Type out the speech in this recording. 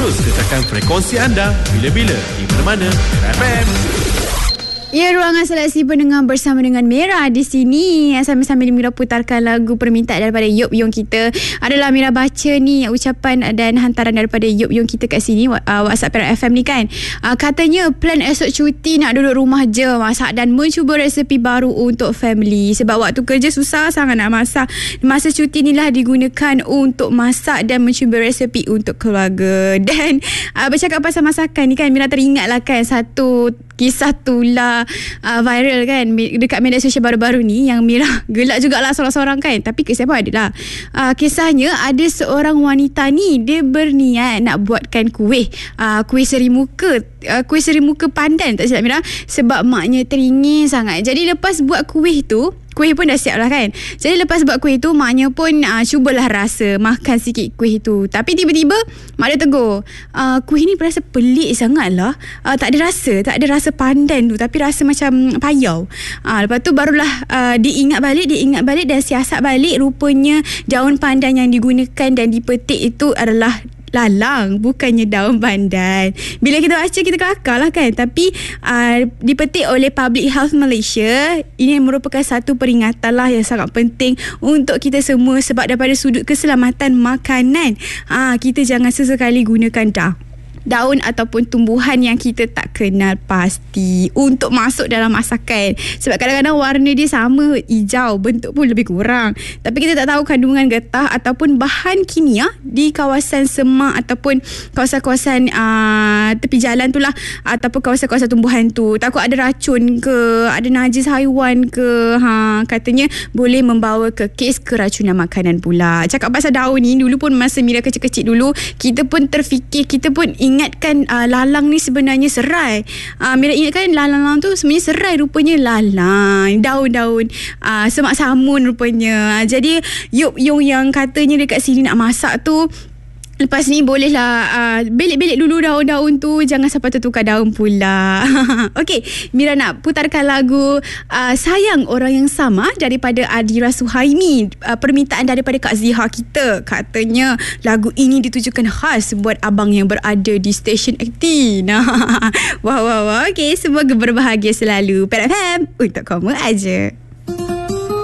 Terus kekalkan frekuensi anda bila-bila di mana-mana Mira FM. Ya, ruangan seleksi pendengar bersama dengan Mira di sini. Sambil-sambil Mira putarkan lagu permintaan daripada Yop Yung kita. Adalah Mira baca ni ucapan dan hantaran daripada Yop Yung kita kat sini, WhatsApp Mira FM ni kan. Katanya plan esok cuti nak duduk rumah je, masak dan mencuba resepi baru untuk family. Sebab waktu kerja susah sangat nak masak. Masa cuti ni lah digunakan untuk masak dan mencuba resepi untuk keluarga. Dan bercakap pasal masakan ni kan, Mira teringat lah kan satu kisah tular viral kan dekat media sosial baru-baru ni, yang Mira gelak jugalah seorang-seorang kan, tapi kisah pun ada lah. Kisahnya ada seorang wanita ni, dia berniat nak buatkan kuih seri muka pandan, tak silap Mira, sebab maknya teringin sangat. Jadi lepas buat kuih pun dah siap lah kan. Jadi lepas buat kuih tu, maknya pun cubalah rasa makan sikit kuih tu. Tapi tiba-tiba mak dia tegur, kuih ni berasa pelik sangat lah. Tak ada rasa pandan tu, tapi rasa macam payau. Lepas tu barulah diingat balik dan siasat balik. Rupanya daun pandan yang digunakan dan dipetik itu adalah lalang, bukannya daun pandan. Bila kita baca kita kelakar lah kan. Tapi dipetik oleh Public Health Malaysia. Ini merupakan satu peringatan lah yang sangat penting untuk kita semua. Sebab daripada sudut keselamatan makanan, kita jangan sesekali gunakan daun ataupun tumbuhan yang kita tak kenal pasti untuk masuk dalam masakan. Sebab kadang-kadang warna dia sama, hijau, bentuk pun lebih kurang, tapi kita tak tahu kandungan getah ataupun bahan kimia di kawasan semak ataupun kawasan-kawasan tepi jalan tu lah, ataupun kawasan-kawasan tumbuhan tu. Takut ada racun ke, ada najis haiwan ke, katanya boleh membawa ke kes keracunan makanan pula. Cakap pasal daun ni, dulu pun masa Mira kecil-kecil dulu, kita pun terfikir, kita pun ingatkan lalang ni sebenarnya serai. Mira ingatkan lalang tu sebenarnya serai, rupanya lalang, daun-daun semak samun rupanya. Jadi Yop Yung yang katanya dekat sini nak masak tu, lepas ni bolehlah belik-belik dulu daun-daun tu, jangan sampai tertukar daun pula. Okey, Mira nak putarkan lagu Sayang Orang Yang Sama daripada Adira Suhaimi. Permintaan daripada Kak Ziha kita. Katanya lagu ini ditujukan khas buat abang yang berada di stesen 18. Wah. Okey, semoga berbahagia selalu. PFM untuk kamu aja.